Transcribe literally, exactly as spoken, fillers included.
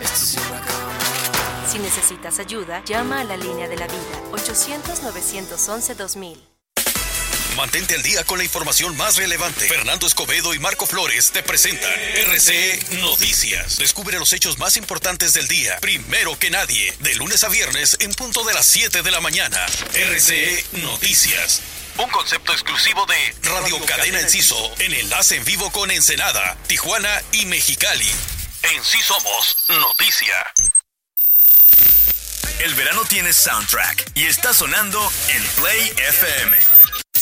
Si necesitas ayuda, llama a la línea de la vida, ochocientos, novecientos once, dos mil. Mantente al día con la información más relevante. Fernando Escobedo y Marco Flores te presentan R C E Noticias. Descubre los hechos más importantes del día, primero que nadie, de lunes a viernes en punto de las siete de la mañana. R C E Noticias. Un concepto exclusivo de Radio Cadena Enciso, en enlace en vivo con Ensenada, Tijuana y Mexicali. En sí somos noticia. El verano tiene soundtrack y está sonando en Play F M.